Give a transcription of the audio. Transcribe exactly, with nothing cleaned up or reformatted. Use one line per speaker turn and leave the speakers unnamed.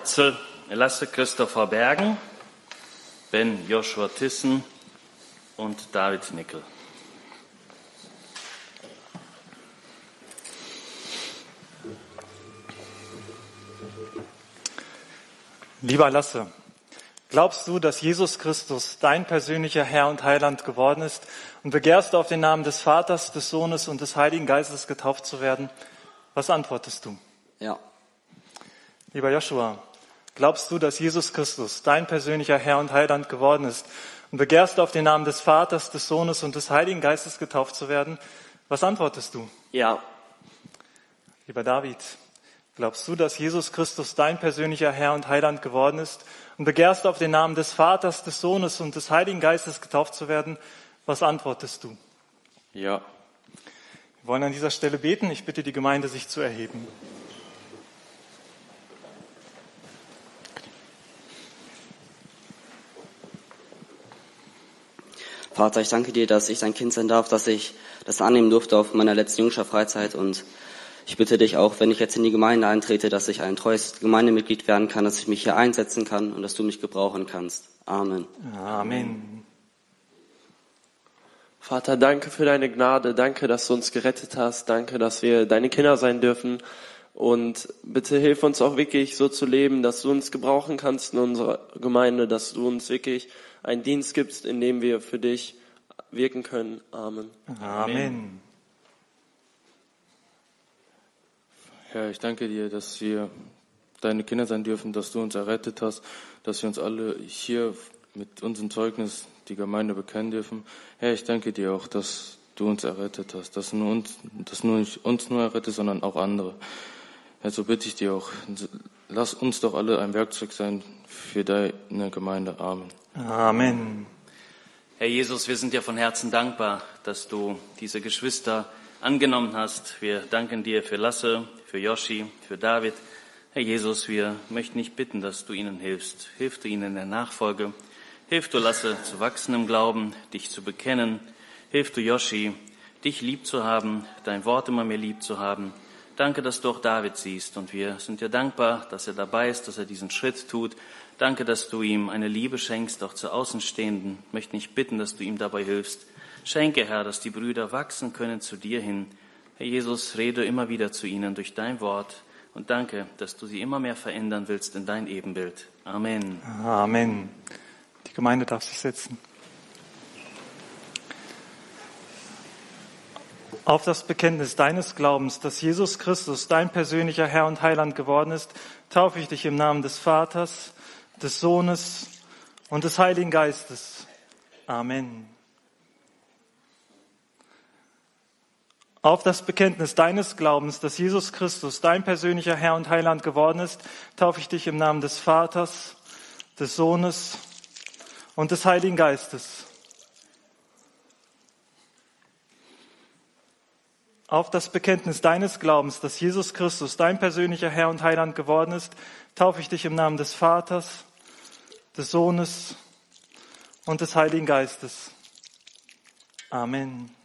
Hatzel, Lasse Christopher Bergen, Ben Joshua Thyssen und David Nickel.
Lieber Lasse, glaubst du, dass Jesus Christus dein persönlicher Herr und Heiland geworden ist und begehrst du auf den Namen des Vaters, des Sohnes und des Heiligen Geistes getauft zu werden? Was antwortest du?
Ja.
Lieber Joshua, glaubst du, dass Jesus Christus dein persönlicher Herr und Heiland geworden ist und begehrst du auf den Namen des Vaters, des Sohnes und des Heiligen Geistes getauft zu werden? Was antwortest du?
Ja.
Lieber David, glaubst du, dass Jesus Christus dein persönlicher Herr und Heiland geworden ist und begehrst auf den Namen des Vaters, des Sohnes und des Heiligen Geistes getauft zu werden? Was antwortest du?
Ja.
Wir wollen an dieser Stelle beten. Ich bitte die Gemeinde, sich zu erheben.
Vater, ich danke dir, dass ich dein Kind sein darf, dass ich das annehmen durfte auf meiner letzten Jungschar-Freizeit, und ich bitte dich auch, wenn ich jetzt in die Gemeinde eintrete, dass ich ein treues Gemeindemitglied werden kann, dass ich mich hier einsetzen kann und dass du mich gebrauchen kannst. Amen.
Amen.
Vater, danke für deine Gnade, danke, dass du uns gerettet hast, danke, dass wir deine Kinder sein dürfen, und bitte hilf uns auch wirklich so zu leben, dass du uns gebrauchen kannst in unserer Gemeinde, dass du uns wirklich einen Dienst gibst, in dem wir für dich wirken können. Amen.
Amen.
Herr, ich danke dir, dass wir deine Kinder sein dürfen, dass du uns errettet hast, dass wir uns alle hier mit unserem Zeugnis die Gemeinde bekennen dürfen. Herr, ich danke dir auch, dass du uns errettet hast, dass nur uns, dass nur nicht uns nur errettet, sondern auch andere. Herr, so bitte ich dir auch, lass uns doch alle ein Werkzeug sein für deine Gemeinde. Amen.
Amen.
Herr Jesus, wir sind dir von Herzen dankbar, dass du diese Geschwister angenommen hast. Wir danken dir für Lasse, für Joshi, für David. Herr Jesus, wir möchten dich bitten, dass du ihnen hilfst. Hilf du ihnen in der Nachfolge. Hilf du Lasse zu wachsen im Glauben, dich zu bekennen. Hilf du Joshi, dich lieb zu haben, dein Wort immer mehr lieb zu haben. Danke, dass du auch David siehst, und wir sind dir dankbar, dass er dabei ist, dass er diesen Schritt tut. Danke, dass du ihm eine Liebe schenkst, auch zu Außenstehenden. Ich möchte dich bitten, dass du ihm dabei hilfst. Schenke, Herr, dass die Brüder wachsen können zu dir hin. Herr Jesus, rede immer wieder zu ihnen durch dein Wort, und danke, dass du sie immer mehr verändern willst in dein Ebenbild. Amen.
Amen. Die Gemeinde darf sich setzen. Auf das Bekenntnis deines Glaubens, dass Jesus Christus dein persönlicher Herr und Heiland geworden ist, taufe ich dich im Namen des Vaters, des Sohnes und des Heiligen Geistes. Amen. Auf das Bekenntnis deines Glaubens, dass Jesus Christus dein persönlicher Herr und Heiland geworden ist, taufe ich dich im Namen des Vaters, des Sohnes und des Heiligen Geistes. Auf das Bekenntnis deines Glaubens, dass Jesus Christus dein persönlicher Herr und Heiland geworden ist, taufe ich dich im Namen des Vaters, des Sohnes und des Heiligen Geistes. Amen.